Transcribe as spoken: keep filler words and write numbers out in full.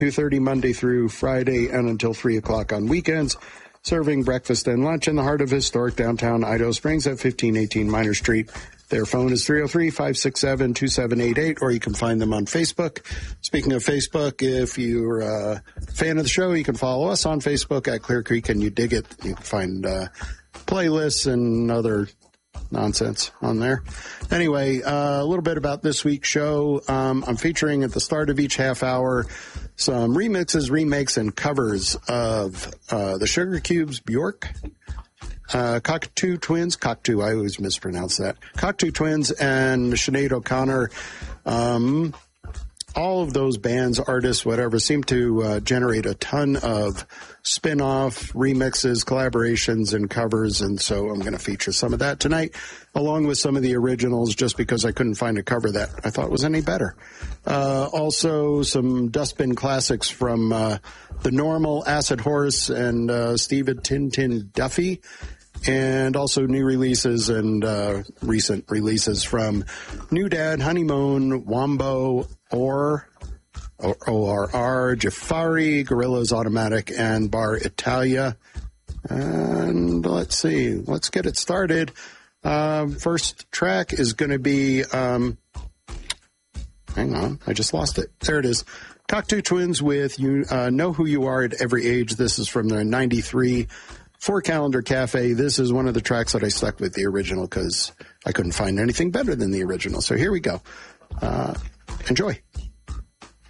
two thirty Monday through Friday and until three o'clock on weekends, serving breakfast and lunch in the heart of historic downtown Idaho Springs at fifteen eighteen Minor Street. Their phone is three oh three, five six seven, two seven eight eight, or you can find them on Facebook. Speaking of Facebook, if you're a fan of the show, you can follow us on Facebook at Clear Creek, and you dig it. You can find uh, playlists and other nonsense on there. Anyway, uh, a little bit about this week's show. Um, I'm featuring at the start of each half hour some remixes, remakes, and covers of uh, the Sugar Cubes, Bjork, Uh, Cockatoo Twins, Cockatoo, I always mispronounce that. Cockatoo Twins and Sinead O'Connor. Um, all of those bands, artists, whatever, seem to uh, generate a ton of spin-off remixes, collaborations, and covers, and so I'm going to feature some of that tonight, along with some of the originals, just because I couldn't find a cover that I thought was any better. Uh, also, some Dustbin classics from uh, The Normal, Acid Horse, and uh, Steve Tintin Duffy, and also new releases and uh, recent releases from New Dad, Honeymoon, Wombo, or O R R, Jafari, Gorillaz Automatic, and Bar Italia. And let's see, let's get it started. Um, first track is going to be, um, hang on, I just lost it. There it is. Cockatoo Twins with You uh, Know Who You Are at Every Age. This is from their ninety-three Four Calendar Cafe. This is one of the tracks that I stuck with the original because I couldn't find anything better than the original. So here we go. Uh, enjoy.